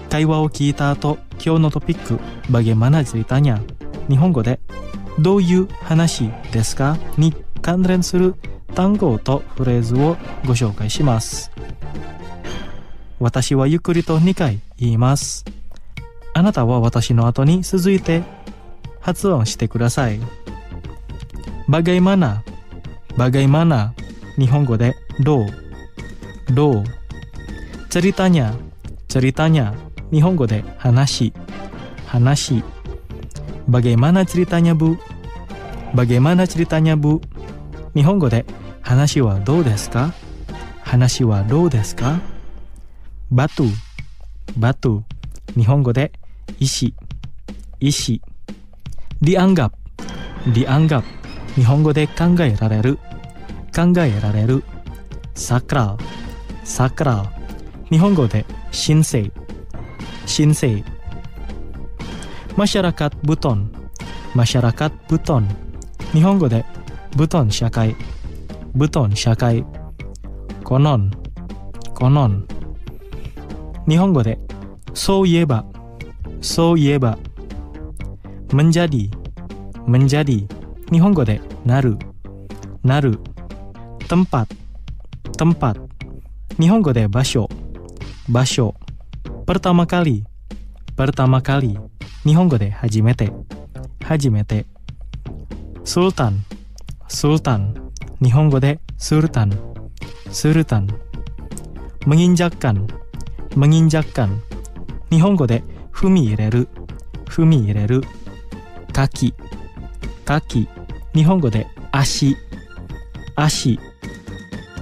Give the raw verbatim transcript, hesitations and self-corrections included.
会話を聞いた後、今日のトピック、bagaimana ceritanya? 日本語で、どういう話ですかに関連する単語とフレーズをご紹介します。私はゆっくりとにかい言います。あなたは私の後に続いて発音してください。bagaimana bagaimana 日本語でどうどう ceritanya ceritanya 日本語で話話 bagaimana ceritanya bu bagaimana ceritanya bu 日本語で話はどうですか話はどうですか batu batu 日本語で石石 dianggap dianggap 日本語で考えられる考えられる sakral sakral 日本語で神聖神聖 masyarakat Buton masyarakat Buton 日本語でブトン社会ブトン社会 konon konon 日本語でそういえばそういえば menjadi menjadi 日本語でなるなる tempat tempat 日本語で場所場所 pertama kali pertama kali 日本語で初めて初めて sultan sultan 日本語でスルタンスルタン menginjakkan menginjakkan 日本語で踏み入れる踏み入れる kaki kaki 日本語で足足